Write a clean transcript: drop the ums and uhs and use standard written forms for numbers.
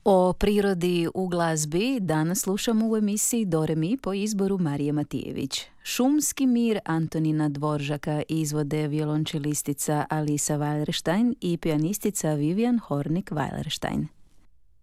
O prirodi u glazbi danas slušamo u emisiji Do re mi po izboru Marije Matijević. Šumski mir Antonina Dvoržaka izvode violončelistica Alisa Weilerstein i pijanistica Vivian Hornig Weilerstein.